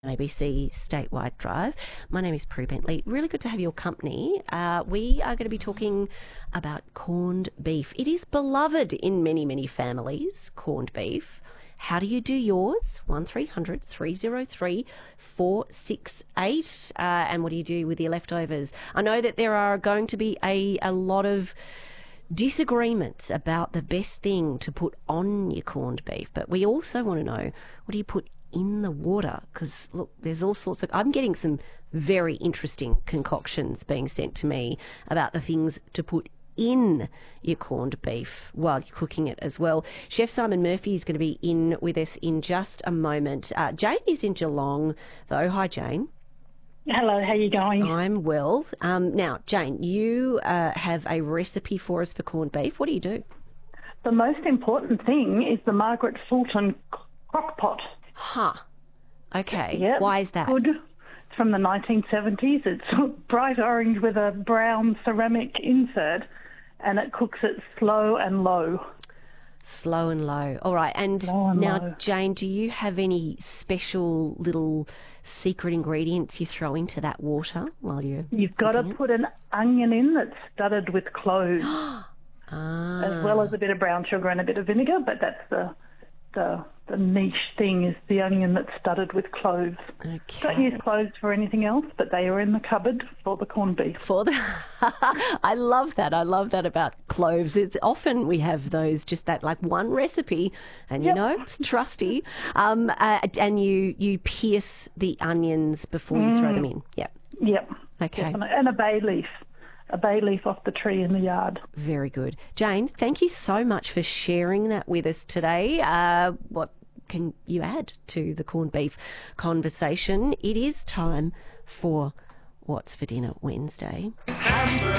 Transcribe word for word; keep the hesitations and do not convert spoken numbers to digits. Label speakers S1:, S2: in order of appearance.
S1: A B C Statewide Drive. My name is Prue Bentley. Really good to have your company. Uh, we are going to be talking about corned beef. It is beloved in many, many families, corned beef. How do you do yours? one three hundred three oh three four six eight. Uh, and what do you do with your leftovers? I know that there are going to be a, a lot of disagreements about the best thing to put on your corned beef, but we also want to know, what do you put in the water? Because look, there's all sorts of, I'm getting some very interesting concoctions being sent to me about the things to put in your corned beef while you're cooking it as well. Chef Simon Murphy is going to be in with us in just a moment. Uh, Jane is in Geelong though. Hi Jane.
S2: Hello, how are you going?
S1: I'm well. Um, now Jane, you uh, have a recipe for us for corned beef. What do you do?
S2: The most important thing is the Margaret Fulton crock pot.
S1: Huh. Okay.
S2: Yep.
S1: Why is that?
S2: Good. It's from the nineteen seventies. It's bright orange with a brown ceramic insert, and it cooks it slow and low.
S1: Slow and low. All right. And,
S2: and
S1: now,
S2: low.
S1: Jane, do you have any special little secret ingredients you throw into that water while you're
S2: You've got to
S1: cooking it?
S2: put an onion in that's studded with cloves,
S1: ah.
S2: as well as a bit of brown sugar and a bit of vinegar, but that's the the, the niche thing is the onion that's studded with cloves.
S1: Okay.
S2: Don't use cloves for anything else, but they are in the cupboard for the corned beef.
S1: For the, I love that. I love that about cloves. It's often we have those, just that like one recipe, and you
S2: Yep.
S1: know it's trusty. Um, uh, and you you pierce the onions before you throw them in. Yep.
S2: Yep.
S1: Okay.
S2: Definitely. And a bay leaf. A bay leaf off the tree in the yard.
S1: Very good. Jane, thank you so much for sharing that with us today. Uh, what can you add to the corned beef conversation? It is time for What's for Dinner Wednesday.
S3: Hamburger.